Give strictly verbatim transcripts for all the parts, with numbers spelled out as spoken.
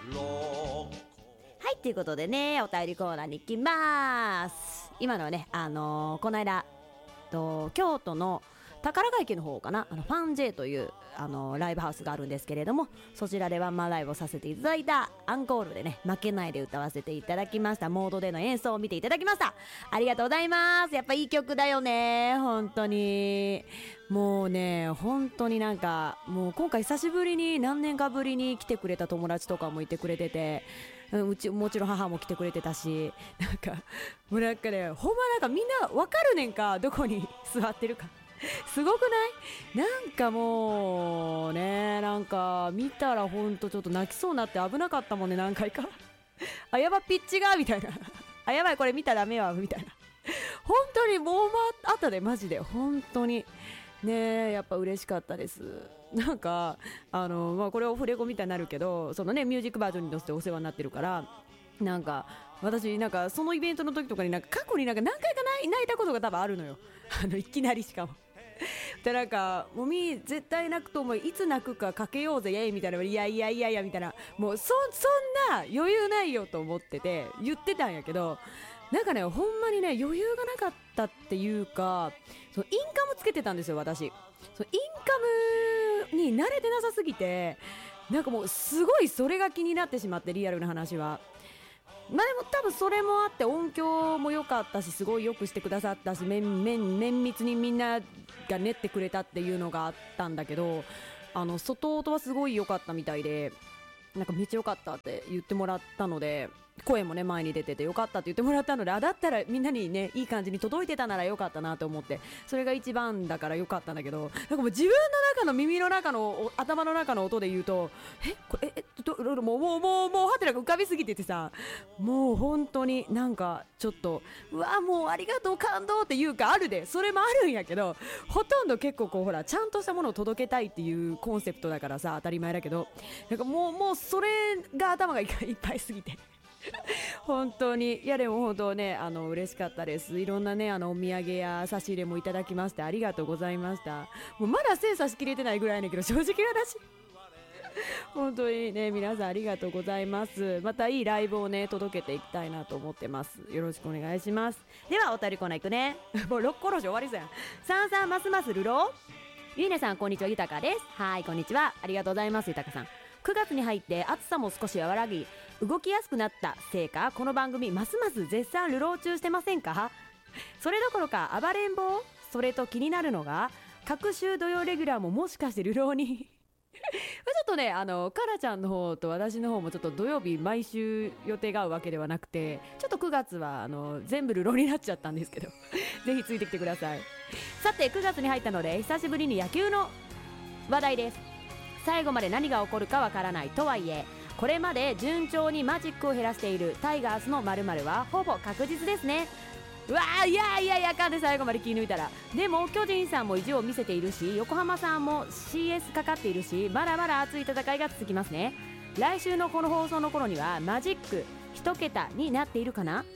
はい、ということでね、お便りコーナーに行きます。今のはね、あのー、この間と京都の宝ヶ池の方かな、あのファン J という、あのー、ライブハウスがあるんですけれども、そちらでワンマンライブをさせていただいたアンコールでね、負けないで歌わせていただきました。モードでの演奏を見ていただきました。ありがとうございます。やっぱいい曲だよね、本当に。もうね、本当になんかもう今回久しぶりに、何年かぶりに来てくれた友達とかもいてくれてて、うちもちろん母も来てくれてたし、なんかもうなんかね、ほんまなんかみんなわかるねんか、どこに座ってるか。すごくない？なんかもうね、なんか見たらほんとちょっと泣きそうになって危なかったもんね、何回か。あ、やばピッチがみたいな。あ、やばいこれ見たらダメはみたいな。本当にもうあったで、マジで本当にね、やっぱ嬉しかったです。なんかあの、まあ、これオフレコみたいになるけど、そのねミュージックバージョンに乗せてお世話になってるから、なんか私なんかそのイベントの時とかになんか過去になんか何回か泣いたことが多分あるのよ。あのいきなりしかもで、なんかもみ絶対泣くと思う、いつ泣くかかけようぜイエイみたいな、いやいやいやいやみたいな、もうそ, そんな余裕ないよと思ってて言ってたんやけど、なんかねほんまにね余裕がなかったっていうか、そのインカムつけてたんですよ私。そのインカムに慣れてなさすぎて、なんかもうすごいそれが気になってしまって、リアルな話は。まあでも多分それもあって音響も良かったし、すごいよくしてくださったし、綿綿密にみんなが練ってくれたっていうのがあったんだけど、あの外音はすごい良かったみたいで、なんかめっちゃ良かったって言ってもらったので、声もね前に出てて良かったって言ってもらったので、あだったらみんなにねいい感じに届いてたなら良かったなと思って、それが一番だから良かったんだけど、なんかもう自分の中の耳の中の頭の中の音で言うと、えこれええどもうもうもうもうはてなが浮かびすぎててさ、もう本当になんかちょっとうわもうありがとう感動っていうかあるで、それもあるんやけど、ほとんど結構こうほらちゃんとしたものを届けたいっていうコンセプトだからさ、当たり前だけど、なんかもうもうそれが頭がいっぱいすぎて本当に、いやでも本当ね、あの嬉しかったです。いろんなねあのお土産や差し入れもいただきましてありがとうございました。もうまだ精査しきれてないぐらいやねんけど、正直話本当にね皆さんありがとうございます。またいいライブをね届けていきたいなと思ってます。よろしくお願いします。ではお便りコーナー行くねもうろっころし終わりそうやん。さんさんますますルロー、ゆいねさんこんにちは、ゆたかです。はいこんにちは、ありがとうございます。ゆたかさん、くがつに入って暑さも少し和らぎ動きやすくなったせいか、この番組ますます絶賛流浪中してませんか？それどころか暴れん坊。それと気になるのが、各週土曜レギュラーももしかして流浪にちょっとね、あのカラちゃんの方と私の方もちょっと土曜日毎週予定が合うわけではなくて、ちょっとくがつはあの全部流浪になっちゃったんですけどぜひついてきてください。さてくがつに入ったので久しぶりに野球の話題です。最後まで何が起こるかわからないとはいえ、これまで順調にマジックを減らしているタイガースの〇〇はほぼ確実ですね。うわー、いやいやいやかんで最後まで気抜いたら。でも巨人さんも意地を見せているし、横浜さんも シーエス かかっているし、まだまだ熱い戦いが続きますね。来週のこの放送の頃にはマジック一桁になっているかな。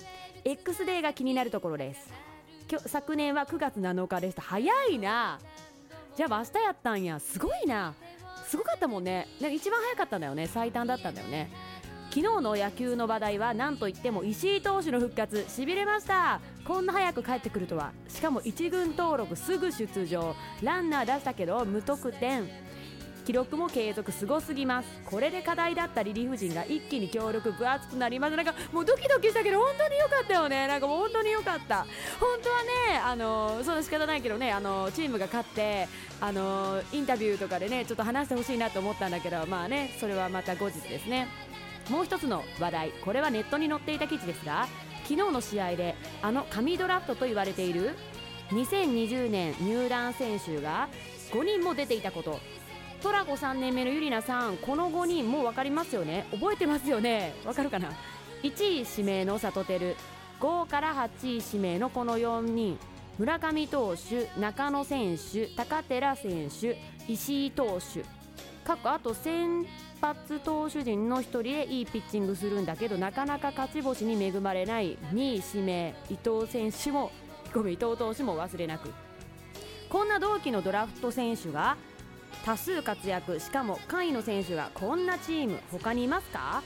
X デーが気になるところです。今日昨年はくがつなのかでした。早いな。じゃあ明日やったんや、すごいな。すごかったもんね。なんか一番早かったんだよね、最短だったんだよね。昨日の野球の話題は何といっても石井投手の復活、しびれました。こんな早く帰ってくるとは。しかも一軍登録すぐ出場、ランナー出したけど無得点、記録も継続、すごすぎます。これで課題だったリリーフ陣が一気に強力分厚くなります。なんかもうドキドキしたけど本当に良かったよね。なんかもう本当に良かった。本当はね、あのその仕方ないけどね、あのチームが勝ってあのインタビューとかでねちょっと話してほしいなと思ったんだけど、まあねそれはまた後日ですね。もう一つの話題、これはネットに載っていた記事ですが、昨日の試合であの神ドラフトと言われているにせんにじゅうねん入団選手がごにんも出ていたこと。トラコさんねんめのゆりなさん、このごにんも分かりますよね。覚えてますよね。分かるかな。いちい指名の里輝、ごからはちい指名のこのよにん、村上投手、中野選手、高寺選手、石井投手、過去あと先発投手陣のひとりでいいピッチングするんだけどなかなか勝ち星に恵まれないにい指名伊藤選手もごめん伊藤投手も忘れなく。こんな同期のドラフト選手が多数活躍、しかも下位の選手がこんなチーム他にいますか？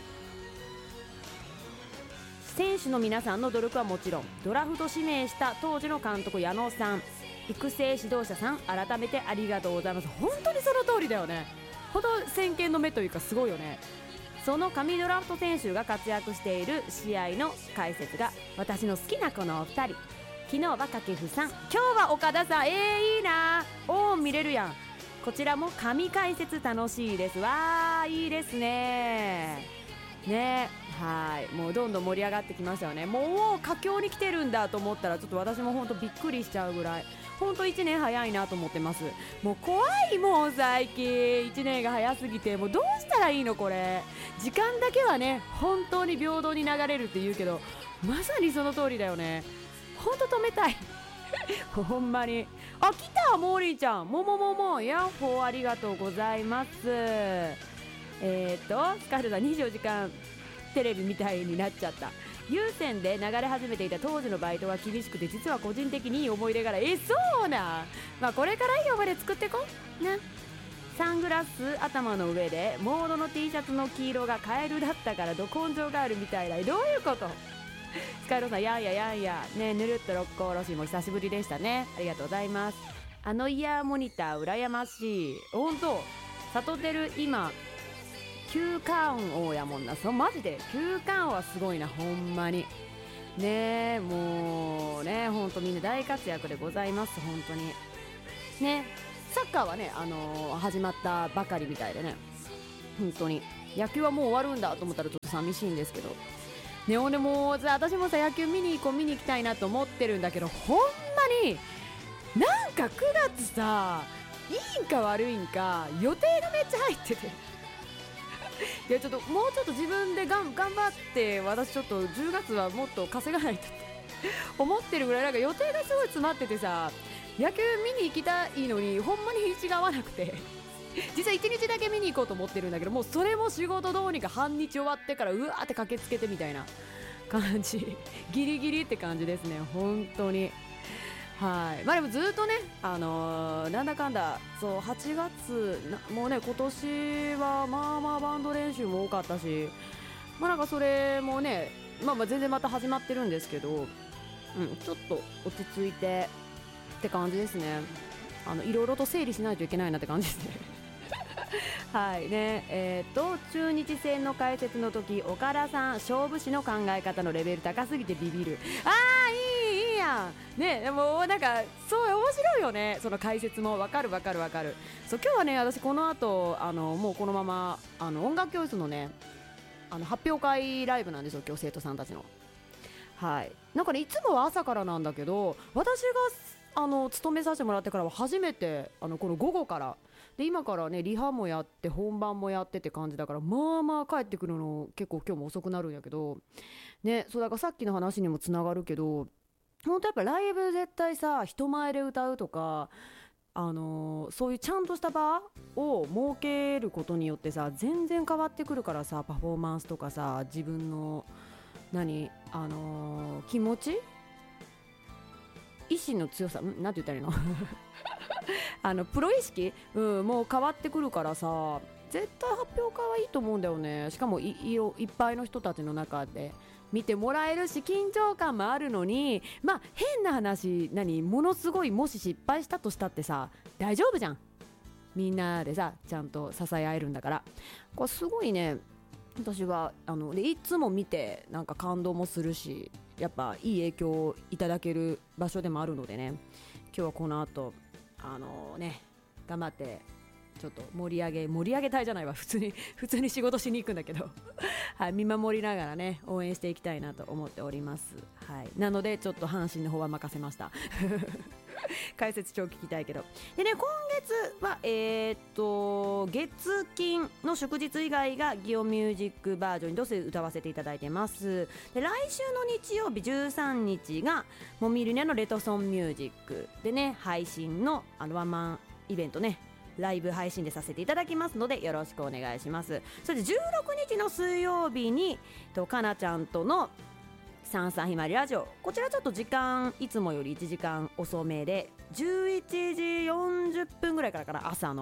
選手の皆さんの努力はもちろん、ドラフト指名した当時の監督矢野さん、育成指導者さん、改めてありがとうございます。本当にその通りだよね。ほど先見の目というかすごいよね。その神ドラフト選手が活躍している試合の解説が私の好きなこのお二人。昨日は掛布さん、今日は岡田さん。えー、いいな、おー見れるやん。こちらも神解説楽しいです。わーいいですね。ね、はい、もうどんどん盛り上がってきましたよね。もう佳境に来てるんだと思ったらちょっと私も本当びっくりしちゃうぐらい、本当いちねん早いなと思ってます。もう怖いもん最近、いちねんが早すぎて、もうどうしたらいいのこれ。時間だけはね本当に平等に流れるって言うけど、まさにその通りだよね。本当止めたいほんまに。あ、来たモーリーちゃん、ももももヤッホー、ありがとうございます。えーとスカールさん、にじゅうよじかんテレビみたいになっちゃった。有線で流れ始めていた当時のバイトは厳しくて、実は個人的にいい思い出がある。え、そうな、まあこれからいい思い出作ってこな。サングラス頭の上でモードの T シャツの黄色がカエルだったからど根性があるみたいだ。どういうこと？スカイローさん、やんややんやね、ぬるっと六甲おろしも久しぶりでしたね。ありがとうございます。あのイヤーモニター羨ましい。本当サトテル今休館王やもんな。そうマジで休館王はすごいな、ほんまにね。もうねほんとみんな大活躍でございます。本当にね。サッカーはね、あのー、始まったばかりみたいでね、本当に野球はもう終わるんだと思ったらちょっと寂しいんですけどね。俺も私もさ野球見に行こう見に行きたいなと思ってるんだけど、ほんまになんかくがつさ、いいんか悪いんか予定がめっちゃ入ってていやちょっともうちょっと自分でがん頑張って、私ちょっとじゅうがつはもっと稼がないとって思ってるぐらい、なんか予定がすごい詰まっててさ、野球見に行きたいのにほんまに日にちが合わなくて実はいちにちだけ見に行こうと思ってるんだけど、もうそれも仕事どうにか半日終わってからうわーって駆けつけてみたいな感じギリギリって感じですね、本当に。はい、まあでもずっとね、あのー、なんだかんだそうはちがつな、もうね今年はまあまあバンド練習も多かったし、まあなんかそれもね、まあまあ全然また始まってるんですけど、うん、ちょっと落ち着いてって感じですね。あのいろいろと整理しないといけないなって感じですねはいね、えー、と中日戦の解説の時、岡田さん勝負師の考え方のレベル高すぎてビビる。あーいいいいやんね。でもなんかそう面白いよね、その解説も。わかるわかるわかる。そう今日はね、私この後あのもうこのままあの音楽教室のねあの発表会ライブなんですよ、今日生徒さんたちの。はい、なんかねいつもは朝からなんだけど、私があの勤めさせてもらってからは初めてあのこの午後からで、今からねリハもやって本番もやってって感じだから、まあまあ帰ってくるの結構今日も遅くなるんやけどね。そうだからさっきの話にもつながるけど、本当やっぱライブ絶対さ人前で歌うとか、あのー、そういうちゃんとした場を設けることによってさ全然変わってくるからさ、パフォーマンスとかさ自分の何あのー、気持ち意志の強さ、んなんて言ったらいいのあのプロ意識、うん、もう変わってくるからさ、絶対発表会はいいと思うんだよね。しかも い, い, いっぱいの人たちの中で見てもらえるし、緊張感もあるのに、まあ変な話、何ものすごいもし失敗したとしたってさ大丈夫じゃん、みんなでさちゃんと支え合えるんだから。これすごいね、私はあのでいつも見てなんか感動もするし、やっぱいい影響をいただける場所でもあるのでね、今日はこの後あのね頑張ってちょっと盛り上げ盛り上げたいじゃないわ、普通に普通に仕事しに行くんだけどはい、見守りながらね応援していきたいなと思っております。はい、なのでちょっと阪神の方は任せました解説超聞きたいけど。でね、今月はえー、っと月金の祝日以外がギオミュージックバージョンにどうせ歌わせていただいてます。で来週の日曜日じゅうさんにちがもみるねのレトソンミュージックでね配信のあのワンマンイベントねライブ配信でさせていただきますのでよろしくお願いします。それでじゅうろくにちの水曜日にとかなちゃんとのさんさんひまりラジオ、こちらちょっと時間いつもよりいちじかん遅めでじゅういちじよんじゅっぷんぐらいからかな、朝の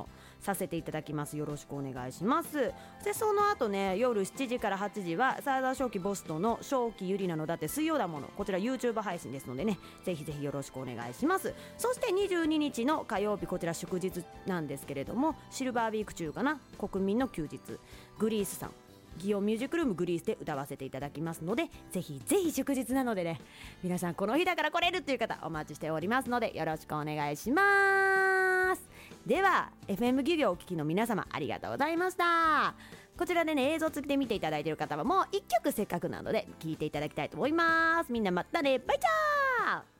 させていただきます。よろしくお願いします。でその後ね、夜しちじからはちじはサーダー正気ボストの正気ゆりなのだって水曜だもの、こちら YouTube 配信ですのでね、ぜひぜひよろしくお願いします。そしてにじゅうににちの火曜日、こちら祝日なんですけれども、シルバーウィーク中かな、国民の休日、グリースさん祇園ミュージックルームグリースで歌わせていただきますので、ぜひぜひ祝日なのでね、皆さんこの日だから来れるっていう方お待ちしておりますので、よろしくお願いします。では エフエム 漁業をお聞きの皆様、ありがとうございました。こちらでね、映像付きで見ていただいている方はもういっきょくせっかくなので聴いていただきたいと思います。みんなまたね、バイチャー。